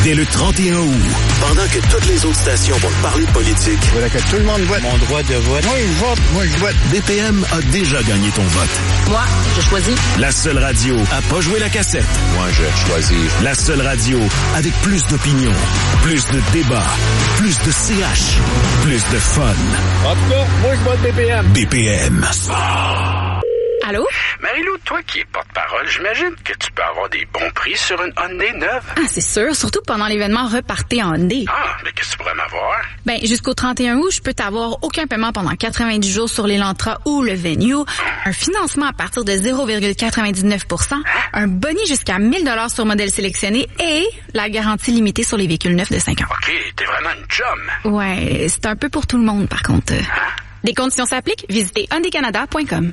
Dès le 31 août, pendant que toutes les autres stations vont parler de politique, voilà que tout le monde vote. Mon droit de vote. Moi, je vote. BPM a déjà gagné ton vote. Moi, je choisis. La seule radio à pas jouer la cassette. Moi, je choisis. La seule radio avec plus d'opinion, plus de débats, plus de CH, plus de fun. En tout cas, moi, je vote BPM. BPM. Allô? Marie-Lou, toi qui es porte-parole, j'imagine que tu peux avoir des bons prix sur une Hyundai neuve. Ah, c'est sûr, surtout pendant l'événement Repartez en Hyundai. Ah, mais qu'est-ce que tu pourrais m'avoir? Ben, jusqu'au 31 août, je peux t'avoir aucun paiement pendant 90 jours sur l'Elantra ou le Venue, un financement à partir de 0,99%, un boni jusqu'à 1000 $ sur modèle sélectionné et la garantie limitée sur les véhicules neufs de 5 ans. OK, t'es vraiment une chum. Ouais, c'est un peu pour tout le monde, par contre. Les conditions s'appliquent, visitez hyundaicanada.com.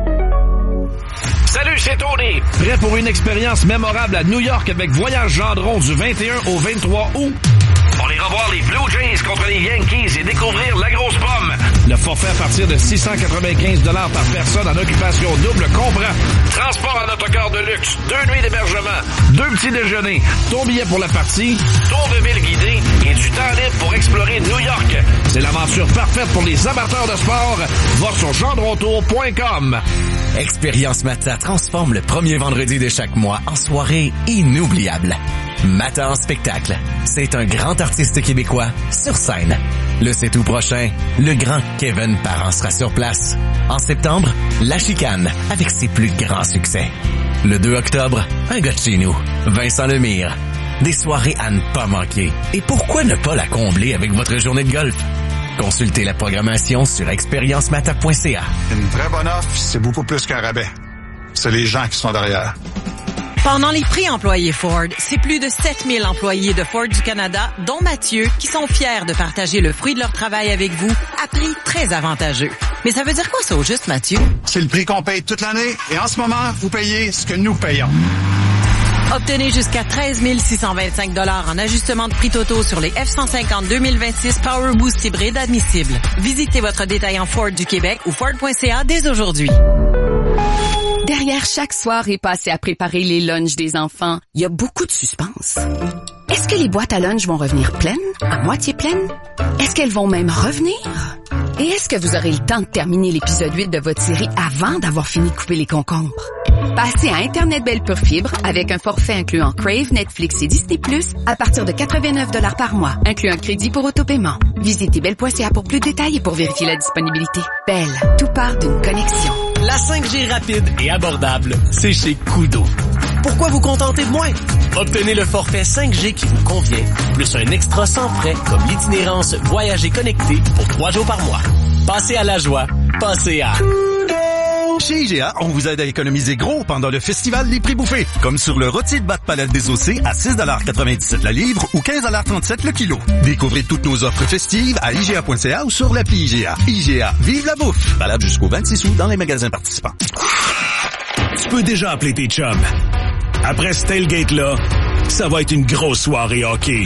Salut, c'est Tony. Prêt pour une expérience mémorable à New York avec Voyage Gendron du 21 au 23 août? On ira voir les Blue Jays contre les Yankees et découvrir la grosse pomme. Le forfait à partir de 695 $ par personne en occupation double comprend transport en autocar de luxe, 2 nuits d'hébergement, 2 petits déjeuners, ton billet pour la partie, tour de ville guidé et du temps libre pour explorer New York. C'est l'aventure parfaite pour les amateurs de sport. Va sur gendrontour.com. Expérience Mata transforme le premier vendredi de chaque mois en soirée inoubliable. Mata en spectacle, c'est un grand artiste québécois sur scène. Le 7 août prochain, le grand Kevin Parent sera sur place. En septembre, La Chicane avec ses plus grands succès. Le 2 octobre, un gars de chez nous, Vincent Lemire. Des soirées à ne pas manquer. Et pourquoi ne pas la combler avec votre journée de golf? Consultez la programmation sur expériencemata.ca. Une vraie bonne offre, c'est beaucoup plus qu'un rabais. C'est les gens qui sont derrière. Pendant les prix employés Ford, c'est plus de 7000 employés de Ford du Canada, dont Mathieu, qui sont fiers de partager le fruit de leur travail avec vous à prix très avantageux. Mais ça veut dire quoi ça au juste, Mathieu? C'est le prix qu'on paye toute l'année et en ce moment, vous payez ce que nous payons. Obtenez jusqu'à 13 625 $ en ajustement de prix totaux sur les F-150 2026 Power Boost hybride admissibles. Visitez votre détaillant Ford du Québec ou Ford.ca dès aujourd'hui. Derrière chaque soirée passée à préparer les lunchs des enfants, il y a beaucoup de suspense. Est-ce que les boîtes à lunch vont revenir pleines, à moitié pleines? Est-ce qu'elles vont même revenir? Et est-ce que vous aurez le temps de terminer l'épisode 8 de votre série avant d'avoir fini de couper les concombres? Passez à Internet Belle Pure Fibre avec un forfait incluant Crave, Netflix et Disney+, à partir de 89 $ par mois, incluant crédit pour autopaiement. Visitez belle.ca pour plus de détails et pour vérifier la disponibilité. Belle, tout part d'une connexion. La 5G rapide et abordable, c'est chez Koodo. Pourquoi vous contenter de moins? Obtenez le forfait 5G qui vous convient, plus un extra sans frais comme l'itinérance Voyager connecté pour 3 jours par mois. Passez à la joie, passez à... Chez IGA, on vous aide à économiser gros pendant le festival des prix bouffés. Comme sur le rôti de batte palette désossé à 6,97 $ la livre ou 15,37 $ le kilo. Découvrez toutes nos offres festives à IGA.ca ou sur l'appli IGA. IGA, vive la bouffe! Valable jusqu'au 26 août dans les magasins participants. Tu peux déjà appeler tes chums. Après ce tailgate-là, ça va être une grosse soirée hockey.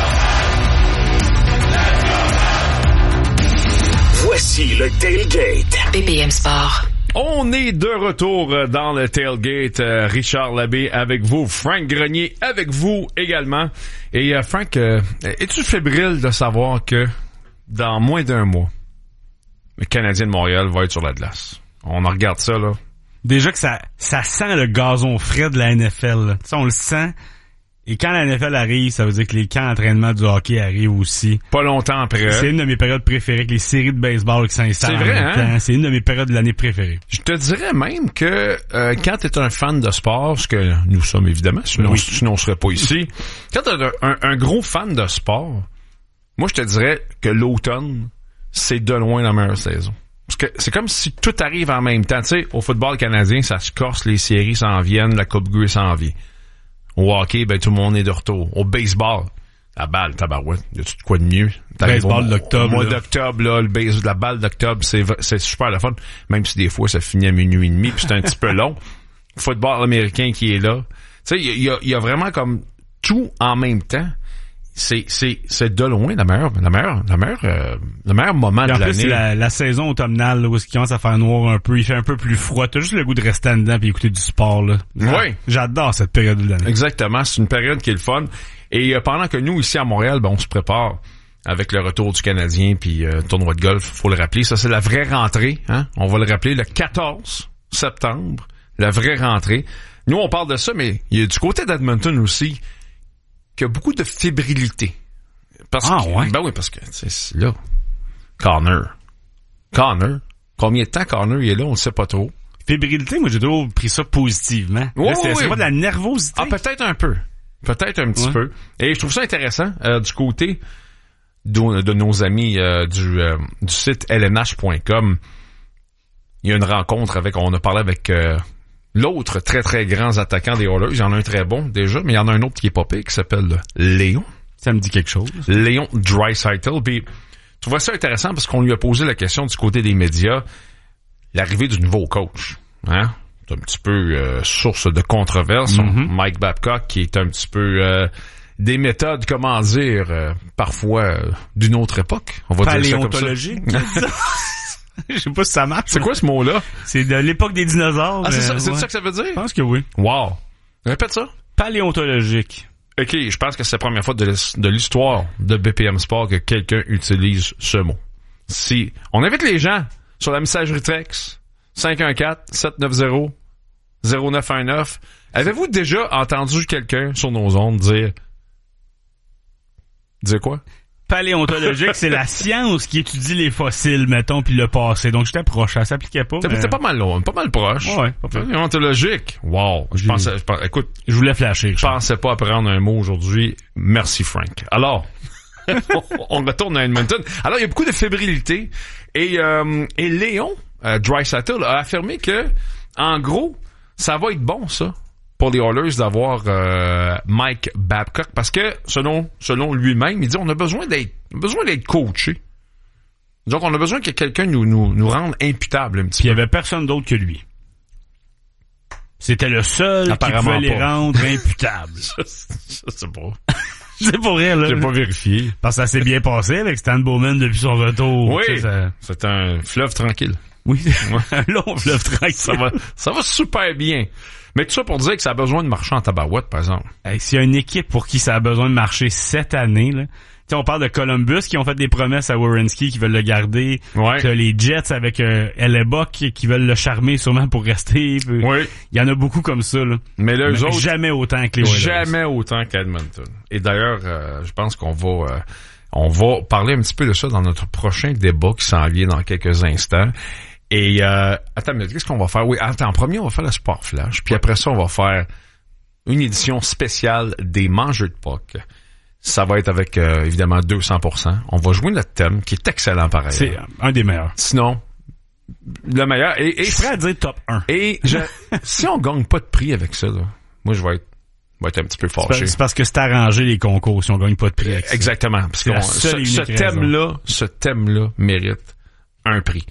Voici le tailgate. BPM Sport. On est de retour dans le tailgate. Richard Labbé avec vous, Frank Grenier avec vous également. Et Frank, es-tu fébrile de savoir que dans moins d'un mois, le Canadien de Montréal va être sur la glace? On en regarde ça, là. Déjà que ça sent le gazon frais de la NFL. Là. On le sent. Et quand la NFL arrive, ça veut dire que les camps d'entraînement du hockey arrivent aussi. Pas longtemps après. C'est une de mes périodes préférées, que les séries de baseball qui s'installent. C'est vrai, hein? C'est une de mes périodes de l'année préférées. Je te dirais même que quand t'es un fan de sport, ce que nous sommes évidemment, sinon on serait pas ici. Quand t'es un gros fan de sport, moi je te dirais que l'automne, c'est de loin la meilleure saison. Parce que c'est comme si tout arrive en même temps. Tu sais, au football canadien, ça se corse, les séries s'en viennent, la Coupe Grey s'en vient. Au hockey, ben tout le monde est de retour. Au baseball, la balle, tabarouette, y a-tu de quoi de mieux? Baseball d'octobre. Au mois d'octobre, là, la balle d'octobre, c'est super le fun. Même si des fois, ça finit à minuit et demi, puis c'est un petit peu long. Football américain qui est là. Tu sais, il y a vraiment comme tout en même temps. c'est de loin le meilleur moment de l'année. En plus, c'est la saison automnale, là, où il commence à faire noir un peu, il fait un peu plus froid. T'as juste le goût de rester dedans et écouter du sport, là. Oui. J'adore cette période de l'année. Exactement. C'est une période qui est le fun. Et pendant que nous, ici à Montréal, on se prépare avec le retour du Canadien puis tournoi de golf, faut le rappeler. Ça, c'est la vraie rentrée, hein. On va le rappeler le 14 septembre. La vraie rentrée. Nous, on parle de ça, mais il y a du côté d'Edmonton aussi qu'il y a beaucoup de fébrilité. Ouais? Ben oui, parce que, c'est là. Connor. Combien de temps Connor il est là, on ne sait pas trop. Fébrilité, moi, j'ai toujours pris ça positivement. Ouais, c'est pas de la nervosité. Ah, peut-être un peu. Peut-être un petit peu. Et je trouve ça intéressant, du côté de nos amis du site lnh.com. Il y a une rencontre on a parlé avec l'autre très très grand attaquant des Oilers. Il y en a un très bon déjà, mais il y en a un autre qui est pas pire qui s'appelle Léon. Ça me dit quelque chose. Léon Draisaitl. Puis tu vois ça intéressant parce qu'on lui a posé la question du côté des médias, l'arrivée du nouveau coach. Hein? C'est un petit peu source de controverse. Mike Babcock qui est un petit peu des méthodes, comment dire, parfois d'une autre époque. On va dire ça comme ça. Paléontologique. Je sais pas si ça marche. C'est quoi ce mot-là? C'est de l'époque des dinosaures. Ah, c'est ça que ça veut dire? Je pense que oui. Wow. Répète ça. Paléontologique. OK, je pense que c'est la première fois de l'histoire de BPM Sport que quelqu'un utilise ce mot. Si on invite les gens sur la messagerie texte 514-790-0919. Avez-vous déjà entendu quelqu'un sur nos ondes dire quoi? Paléontologique, c'est la science qui étudie les fossiles, mettons, puis le passé. Donc, j'étais proche, ça s'appliquait pas. C'était pas mal loin, pas mal proche. Ouais. Paléontologique. Wow. Écoute, je voulais flasher. Je pensais pas apprendre un mot aujourd'hui. Merci, Frank. Alors, on retourne à Edmonton. Alors, il y a beaucoup de fébrilité. Et Léon Draisaitl a affirmé que, en gros, ça va être bon, ça, pour les Oilers d'avoir Mike Babcock, parce que selon lui-même, il dit on a besoin d'être coaché. Donc on a besoin que quelqu'un nous rende imputable un petit peu. Il y avait personne d'autre que lui. C'était le seul qui pouvait les rendre imputables. Je sais pas. C'est pour rien, là. J'ai pas vérifié. Parce que ça s'est bien passé avec Stan Bowman depuis son retour. Oui. C'est un fleuve tranquille. Oui. Un long fleuve tranquille. Ça va super bien. Mais tout ça pour dire que ça a besoin de marcher en tabarouette, par exemple. Hey, s'il y a une équipe pour qui ça a besoin de marcher cette année, là. T'sais, on parle de Columbus qui ont fait des promesses à Werenski qui veulent le garder. Ouais. T'as les Jets avec Hellebuck qui veulent le charmer sûrement pour rester. Oui. Il y en a beaucoup comme ça, là. Mais là, eux autres, jamais autant que les Oilers. Jamais autant qu'Edmonton. Et d'ailleurs, je pense qu'on va parler un petit peu de ça dans notre prochain débat qui s'en vient dans quelques instants. Et attends, mais qu'est-ce qu'on va faire? Oui, en premier, on va faire le Sport Flash. Puis après ça, on va faire une édition spéciale des mangeurs de puck. Ça va être avec, évidemment, 200%. On va jouer notre thème, qui est excellent pareil. C'est un des meilleurs. Sinon, le meilleur. Et je suis prêt à dire top 1. Et si on gagne pas de prix avec ça, là, moi, je vais être un petit peu fâché. C'est parce que c'est arrangé les concours si on gagne pas de prix avec ça. Exactement. Parce que ce thème-là mérite un prix.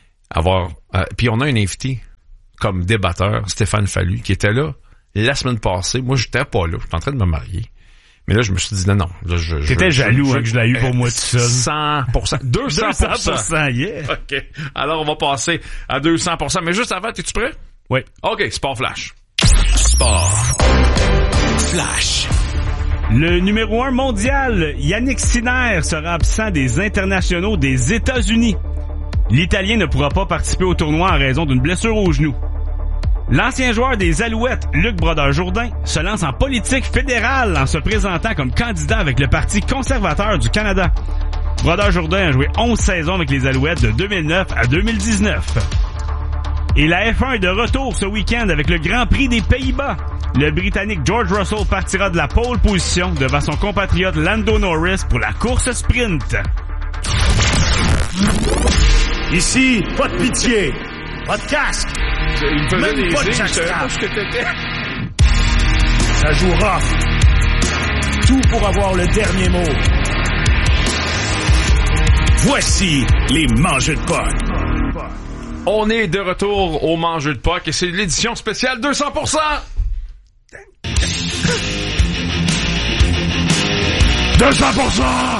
Puis on a un invité comme débatteur, Stéphane Fallu, qui était là la semaine passée. Moi, j'étais pas là. J'étais en train de me marier. Mais là, je me suis dit, non. T'étais jaloux que je l'ai eu pour moi tout seul. 100%. 200%. Yeah. OK. Alors, on va passer à 200%. Mais juste avant, es-tu prêt? Oui. OK, Sport Flash. Sport Flash. Le numéro 1 mondial, Yannick Sinner, sera absent des internationaux des États-Unis. L'Italien ne pourra pas participer au tournoi en raison d'une blessure au genou. L'ancien joueur des Alouettes, Luc Brodeur-Jourdain, se lance en politique fédérale en se présentant comme candidat avec le Parti conservateur du Canada. Brodeur-Jourdain a joué 11 saisons avec les Alouettes de 2009 à 2019. Et la F1 est de retour ce week-end avec le Grand Prix des Pays-Bas. Le Britannique George Russell partira de la pole position devant son compatriote Lando Norris pour la course sprint. Ici, pas de pitié, pas de casque, même pas de chasse-tape. Ça joue rough. Tout pour avoir le dernier mot. Voici les mangeurs de puck. On est de retour aux mangeurs de puck et c'est l'édition spéciale 200%. 200%!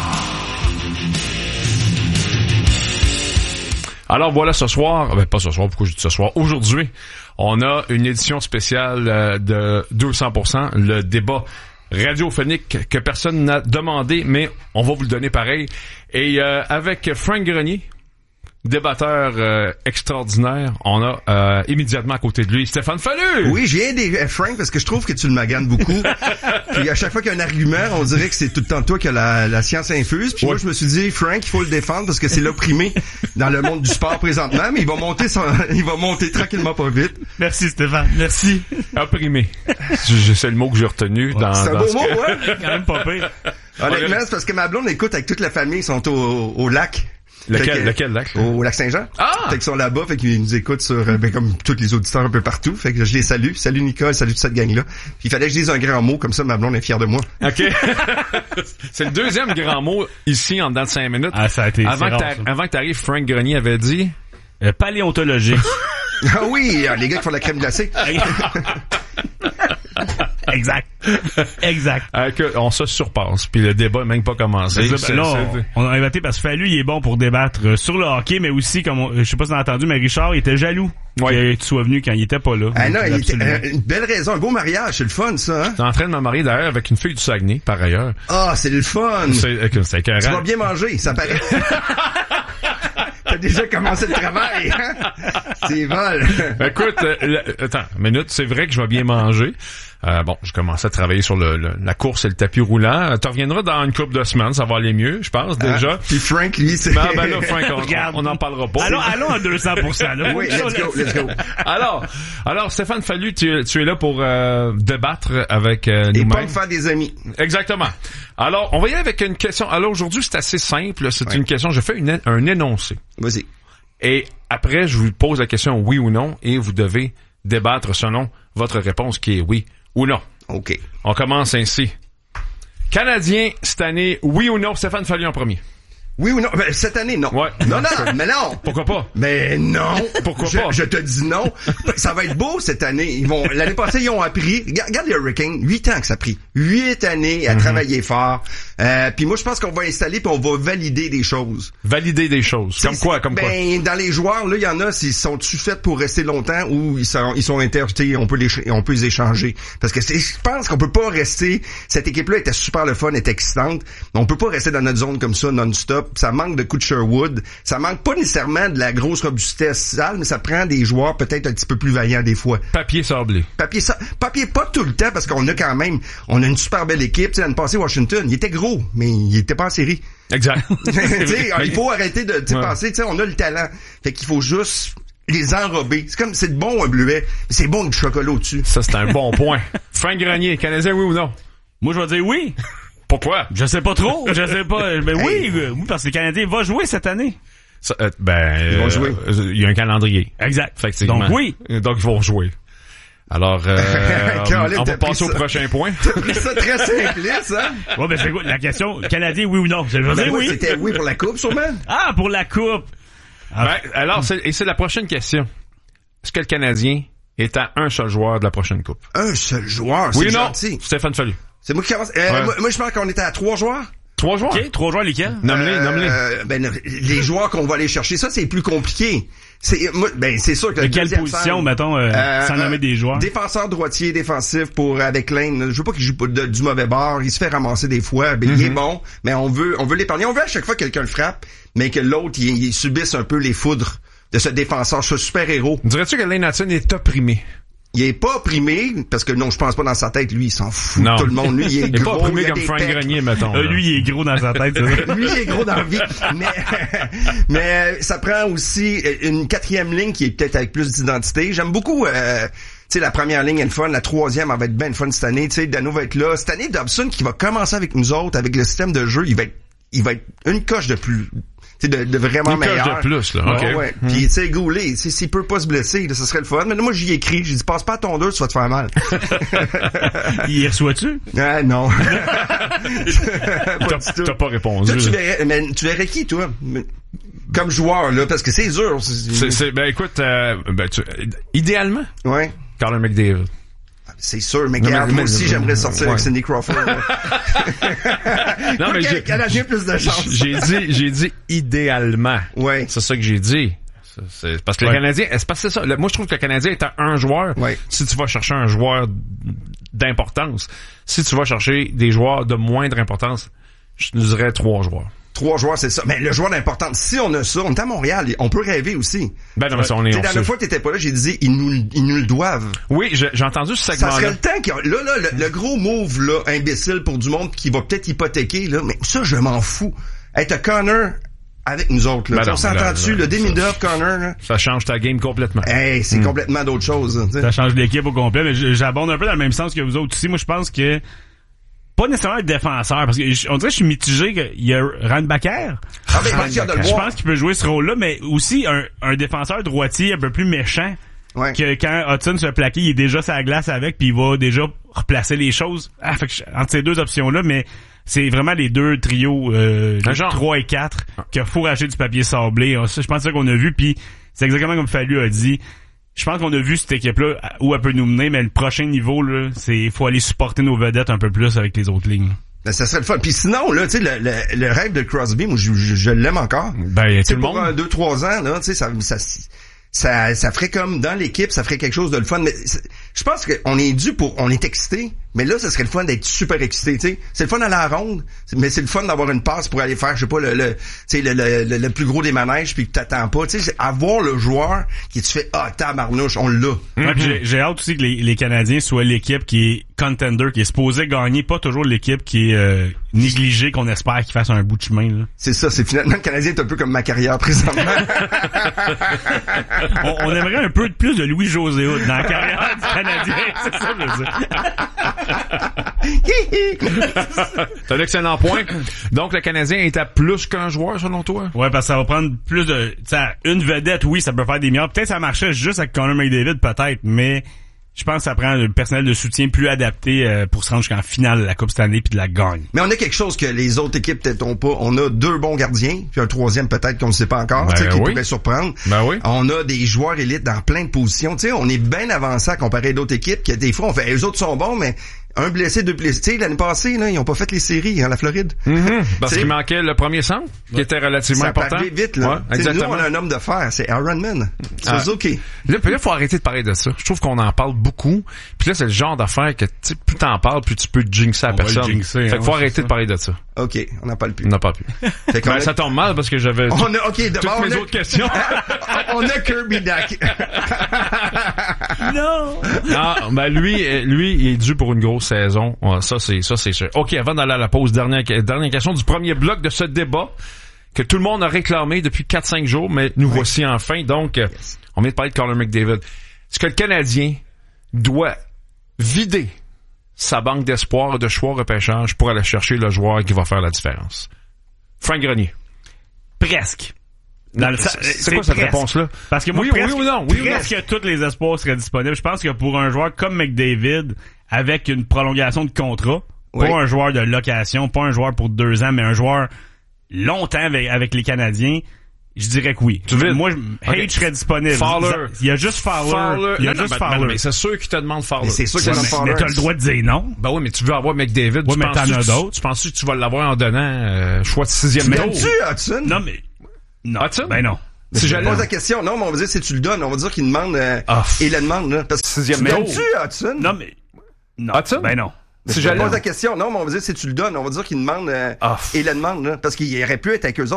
Alors voilà, ce soir, pas ce soir, pourquoi je dis ce soir? Aujourd'hui, on a une édition spéciale de 200%, le débat radiophonique que personne n'a demandé, mais on va vous le donner pareil. Et avec Frank Grenier, débatteur extraordinaire, on a immédiatement à côté de lui Stéphane Fallu. Oui, j'ai aidé Frank parce que je trouve que tu le maganes beaucoup. Puis à chaque fois qu'il y a un argument, on dirait que c'est tout le temps toi qui a la science infuse. Puis moi je me suis dit Frank, il faut le défendre parce que c'est l'opprimé dans le monde du sport présentement, mais il va monter tranquillement pas vite. Merci Stéphane, merci. Opprimé. C'est le mot que j'ai retenu dans c'est un beau mot, ouais. Quand même pas pire. Honnêtement, c'est parce que ma blonde écoute avec toute la famille, ils sont au lac. Lequel lac? Au lac Saint-Jean. Ah! Fait qu'ils sont là-bas, fait qu'ils nous écoutent sur, comme tous les auditeurs un peu partout. Fait que je les salue. Salut Nicole, salut toute cette gang-là. Puis il fallait que je dise un grand mot, comme ça ma blonde est fière de moi. OK. C'est le deuxième grand mot ici en dedans de 5 minutes. Ah, ça a été avant que t'arrives, Frank Grenier avait dit... paléontologie. Ah oui, les gars qui font la crème glacée. Exact. On se surpasse, puis le débat n'est même pas commencé. On a inventé parce que Fallu, il est bon pour débattre sur le hockey, mais aussi, comme je sais pas si vous avez entendu, mais Richard, il était jaloux que tu sois venu quand il était pas là. Ah non, une belle raison, un beau mariage, c'est le fun, ça, hein? T'es en train de me marier d'ailleurs avec une fille du Saguenay, par ailleurs. Ah, c'est le fun! C'est écœurant. Tu vas bien manger, ça paraît. T'as déjà commencé le travail, hein? C'est vol. Écoute, attends, une minute, c'est vrai que je vais bien manger. Je commençais à travailler sur la course et le tapis roulant. Tu reviendras dans une couple de semaines, ça va aller mieux, je pense, déjà. Puis Frank, lui, c'est... Là, Frank, on n'en parlera pas. Allons à 200%. Là. Oui, let's go. Alors, Stéphane Fallu, tu es là pour débattre avec nous-mêmes. Et pas me faire des amis. Exactement. Alors, on va y aller avec une question. Alors, aujourd'hui, c'est assez simple. C'est une question. Je fais un énoncé. Vas-y. Et après, je vous pose la question oui ou non, et vous devez débattre selon votre réponse qui est oui ou non. OK. On commence ainsi. Canadien, cette année, oui ou non? Stéphane Fallu en premier. Oui ou non? Ben, cette année, non. Ouais. Non, mais non. Pourquoi pas? Mais non. Pourquoi pas? Je te dis non. Ça va être beau cette année. L'année passée, ils ont appris. Regarde les Hurricanes. 8 ans que ça a pris. 8 années à travailler fort. Puis moi, je pense qu'on va installer puis on va valider des choses. Valider des choses. Comme quoi? Dans les joueurs, là, il y en a, sont-tu faits pour rester longtemps ou ils sont interjetés, on peut les échanger. Parce que je pense qu'on peut pas rester, cette équipe-là était super le fun, était excitante. On peut pas rester dans notre zone comme ça, non-stop. Ça manque de coups de Sherwood. Ça manque pas nécessairement de la grosse robustesse sale, mais ça prend des joueurs peut-être un petit peu plus vaillants des fois. Papier sablé. Papier pas tout le temps parce qu'on a une super belle équipe. Tu sais, l'année passée, Washington, il était gros, mais il était pas en série. Exact. Il faut arrêter de penser, tu sais, on a le talent. Fait qu'il faut juste les enrober. C'est bon un bleuet, mais c'est bon avec du chocolat au-dessus. Ça, c'est un bon point. Frank Grenier, Canadien, oui ou non? Moi, je vais dire oui. Pourquoi? Je sais pas trop. Je sais pas. Mais oui, parce que le Canadien va jouer cette année. Ils vont jouer. Il y a un calendrier. Exact. Effectivement. Donc oui. Donc ils vont jouer. Alors, on va passer au prochain point. T'as pris ça très simpliste, hein? Ouais, ben c'est quoi la question? Canadien, oui ou non? Je vais dire oui. C'était oui pour la coupe, sûrement. Ah, pour la coupe. Alors, c'est la prochaine question. Est-ce que le Canadien est à un seul joueur de la prochaine coupe? Un seul joueur? Oui c'est ou non? Gentil. Stéphane Fallu. C'est moi qui commence. Moi, je pense qu'on était à 3 joueurs. 3 joueurs? OK, 3 joueurs lesquels? Nomme-les. Les joueurs qu'on va aller chercher, ça, c'est plus compliqué. C'est sûr que de quelle position, mettons, sans nommer des joueurs? Défenseur droitier, défensif avec Lane. Je veux pas qu'il joue du mauvais bord. Il se fait ramasser des fois. Il est bon, mais on veut l'épargner. On veut à chaque fois que quelqu'un le frappe, mais que l'autre, il subisse un peu les foudres de ce défenseur, ce super-héros. Dirais-tu que Lane Hutson est opprimé? Il est pas opprimé, parce que non, je pense pas dans sa tête, lui, il s'en fout de tout le monde. Lui, il est gros. Pas opprimé comme Frank Grenier, mettons. Lui, il est gros dans sa tête. Lui, il est gros dans la vie. Mais ça prend aussi une 4e ligne qui est peut-être avec plus d'identité. J'aime beaucoup, tu sais, la première ligne est le fun, la 3e, elle va être bien fun cette année. Tu sais, Dano va être là. Cette année, Dobson, qui va commencer avec nous autres, avec le système de jeu, il va être une coche de plus. De vraiment une meilleur. Une coche de plus, là. OK. Ouais. Puis, tu sais, Goulet, s'il peut pas se blesser, là, ça serait le fun. Mais là, moi, j'y écris. J'ai dit, passe pas à ton 2, tu vas te faire mal. Il reçoit-tu? Ah, non. T'as pas répondu. Toi, tu verrais qui, toi? Comme joueur, là, parce que c'est dur. Écoute, idéalement. Ouais. Connor McDavid. C'est sûr, mais regarde, moi aussi, j'aimerais sortir avec Cindy Crawford. Non, mais le Canadien plus de chance. J'ai dit idéalement. Ouais. C'est ça que j'ai dit. C'est parce que le Canadien, c'est parce que c'est ça. Moi, je trouve que le Canadien est un joueur. Ouais. Si tu vas chercher un joueur d'importance, si tu vas chercher des joueurs de moindre importance, je nous dirais 3 joueurs. 3 joueurs, c'est ça. Mais le joueur d'importance, si on a ça, on est à Montréal, on peut rêver aussi. Ben non, mais ça, on est... La dernière fois que t'étais pas là, j'ai dit, ils nous le doivent. Oui, j'ai entendu ce segment-là. Ça serait le temps le gros move, là, imbécile pour du monde qui va peut-être hypothéquer, là, mais ça, je m'en fous. Hey, t'as Connor avec nous autres, là. On s'entend dessus, le Demidov, Connor, là. Ça change ta game complètement. Hey, c'est complètement d'autre chose, Ça change l'équipe au complet, mais j'abonde un peu dans le même sens que vous autres aussi. Moi, je pense que pas nécessairement le défenseur, parce que on dirait que je suis mitigé qu'il y a Randbacker. Je pense qu'il peut jouer ce rôle-là, mais aussi un défenseur droitier un peu plus méchant. Ouais. Que quand Hudson se fait plaquer, il est déjà sur la glace avec, puis il va déjà replacer les choses. Fait que entre ces deux options-là, mais c'est vraiment les deux trios, 3 et 4, qu'il faut racheter du papier sablé. Je pense que c'est ça qu'on a vu, puis c'est exactement comme Fallu a dit. Je pense qu'on a vu cette équipe-là où elle peut nous mener, mais le prochain niveau, là, c'est faut aller supporter nos vedettes un peu plus avec les autres lignes. Ben, ça serait le fun. Puis sinon, là, tu sais, le rêve de Crosby, moi, je l'aime encore. Ben, tout le pour monde. 2-3 ans, là, tu sais, ça ferait comme dans l'équipe, ça ferait quelque chose de le fun. Mais je pense qu'on est dû on est excité. Mais là, ça serait le fun d'être super excité, tu sais. C'est le fun à la ronde, mais c'est le fun d'avoir une passe pour aller faire, je sais pas, le plus gros des manèges puis que t'attends pas. Tu sais, avoir le joueur qui te fait, tabarnouche, on l'a. Ouais, j'ai hâte aussi que les Canadiens soient l'équipe qui est contender, qui est supposée gagner, pas toujours l'équipe qui est négligée, qu'on espère qu'il fasse un bout de chemin, là. C'est ça, c'est finalement le Canadien est un peu comme ma carrière présentement. on aimerait un peu plus de Louis-José Hood dans la carrière du Canadien, c'est ça que je veux dire. C'est un excellent point. Donc, le Canadien est à plus qu'un joueur, selon toi? Ouais, parce que ça va prendre plus de... une vedette, oui, ça peut faire des milliards. Peut-être ça marchait juste avec Connor McDavid, peut-être, mais je pense que ça prend le personnel de soutien plus adapté pour se rendre jusqu'en finale de la Coupe Stanley puis de la gagne. Mais on a quelque chose que les autres équipes peut-être ont pas. On a 2 bons gardiens, puis un 3e peut-être qu'on ne sait pas encore, qui pourrait surprendre. Ben oui. On a des joueurs élites dans plein de positions. Tu sais, on est bien avancé à comparer à d'autres équipes que des fois on fait, les autres sont bons, mais un blessé, 2 blessés. Tu sais, l'année passée, là, ils ont pas fait les séries, la Floride. Parce qu'il manquait le premier centre, qui était relativement important. Ça peut vite, là. Ouais, exactement. Nous, on a un homme de fer, c'est Ironman. C'est OK. Là, faut arrêter de parler de ça. Je trouve qu'on en parle beaucoup. Puis là, c'est le genre d'affaire que, plus t'en parles, plus tu peux jinxer à personne. Fait qu'il faut arrêter de parler de ça. OK, on n'en parle plus. On n'en parle plus. Ça tombe mal parce que j'avais toutes mes autres questions. On a Kirby Dack. Non! Non, ben lui, il est dû pour une grosse saison. Ça, c'est sûr. OK, avant d'aller à la pause, dernière question du premier bloc de ce débat que tout le monde a réclamé depuis 4-5 jours, mais nous voici enfin. Donc, on vient de parler de Connor McDavid. Est-ce que le Canadien doit vider sa banque d'espoir et de choix repêchage pour aller chercher le joueur qui va faire la différence? Frank Grenier. Presque. C'est quoi cette réponse-là? Parce que moi, presque tous les espoirs seraient disponibles. Je pense que pour un joueur comme McDavid, avec une prolongation de contrat, pas un joueur de location, pas un joueur pour 2 ans, mais un joueur longtemps avec les Canadiens, je dirais que oui. Moi, Hage serait disponible. Fowler. Il y a juste Fowler. Mais c'est sûr qu'il te demande Fowler. C'est sûr qu'il te demande Fowler. Mais t'as le droit de dire non. Ben oui, mais tu veux avoir McDavid. Ouais, mais t'en as d'autres. Tu penses que tu vas l'avoir en donnant choix de 6e tour? Tu Hudson? Non, mais... Non. Hudson? Ben non. Si je pose la question, non, mais on va dire si tu le donnes, on va dire qu'il demande et la demande, là. Parce que 6e tour. tu Hudson? Non, mais... Non. Hudson? Ben non. Si je pose la question, non, mais on va dire si tu le donnes, on va dire qu'il demande et la demande, là. Parce qu'il aurait pu être avec eux autres.